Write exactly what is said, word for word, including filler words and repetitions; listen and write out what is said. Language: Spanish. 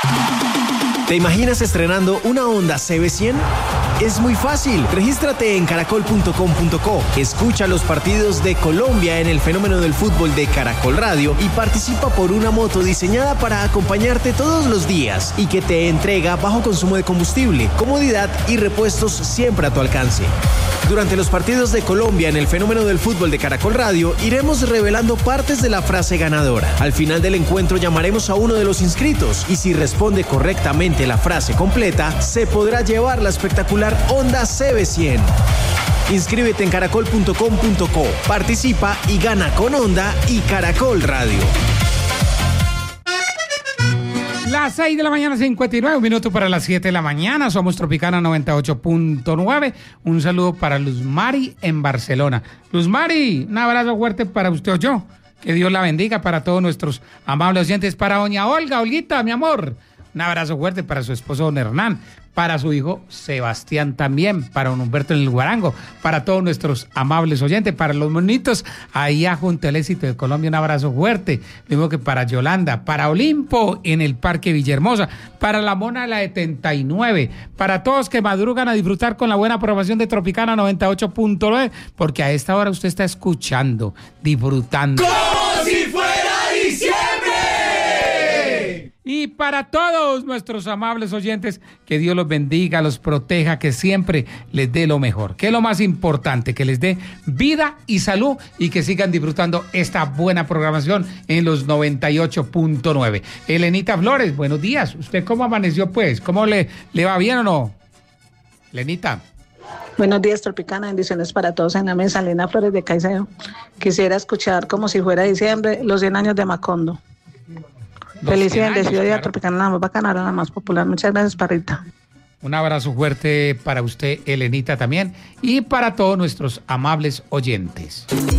¿Te imaginas estrenando una Honda C B cien? Es muy fácil. Regístrate en caracol punto com punto co. Escucha los partidos de Colombia en el fenómeno del fútbol de Caracol Radio y participa por una moto diseñada para acompañarte todos los días y que te entrega bajo consumo de combustible, comodidad y repuestos siempre a tu alcance. Durante los partidos de Colombia en el fenómeno del fútbol de Caracol Radio, iremos revelando partes de la frase ganadora. Al final del encuentro llamaremos a uno de los inscritos y si responde correctamente la frase completa, se podrá llevar la espectacular Honda C B cien. Inscríbete en caracol punto com punto co, participa y gana con Honda y Caracol Radio. Las seis de la mañana, cincuenta y nueve, un minuto para las siete de la mañana. Somos Tropicana noventa y ocho punto nueve. Un saludo para Luz Mari en Barcelona. Luz Mari, un abrazo fuerte para usted o yo. Que Dios la bendiga para todos nuestros amables oyentes. Para doña Olga, Olguita, mi amor. Un abrazo fuerte para su esposo don Hernán, para su hijo Sebastián también, para don Humberto en el Guarango, para todos nuestros amables oyentes, para los monitos allá junto al Éxito de Colombia, un abrazo fuerte, lo mismo que para Yolanda, para Olimpo en el Parque Villahermosa, para la Mona de la setenta y nueve, para todos que madrugan a disfrutar con la buena programación de Tropicana noventa y ocho punto nueve, porque a esta hora usted está escuchando, disfrutando. ¡Como si fuera diciembre! Y para todos nuestros amables oyentes, que Dios los bendiga, los proteja, que siempre les dé lo mejor, que es lo más importante, que les dé vida y salud y que sigan disfrutando esta buena programación en los noventa y ocho punto nueve. Elenita Flores, buenos días. ¿Usted cómo amaneció, pues? ¿Cómo le, le va, bien o no? Elenita. Buenos días, Tropicana, bendiciones para todos en la mesa. Elena Flores de Caicedo. Quisiera escuchar como si fuera diciembre los cien años de Macondo. Felicidades, bendecido día, Tropicana, la más bacana, la más popular. Muchas gracias, Parrita. Un abrazo fuerte para usted, Elenita, también, y para todos nuestros amables oyentes.